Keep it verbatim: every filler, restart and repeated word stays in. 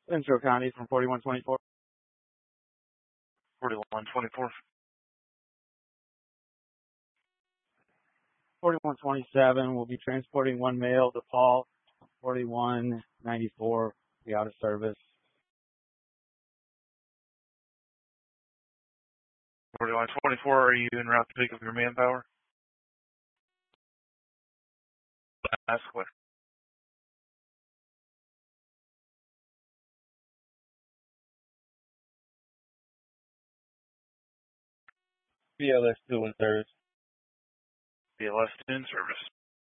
Central County from forty-one twenty-four. forty-one twenty-four. forty-one twenty-seven, we'll be transporting one male to Paul. forty-one ninety-four, be out of service. forty-one twenty-four, are you en route to pick up your manpower? Last question. B L S two in service. B L S two in service.